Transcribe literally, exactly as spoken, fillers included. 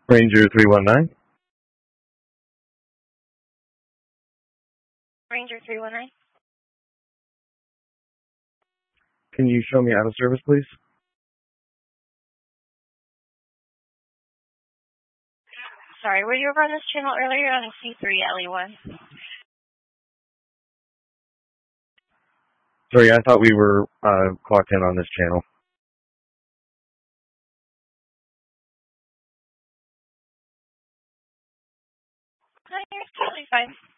Ranger three one nine. Ranger three one nine. Can you show me out of service, please? Sorry, were you over on this channel earlier on C three L E one? Sorry, I thought we were uh, clocked in on this channel. No, you're totally fine.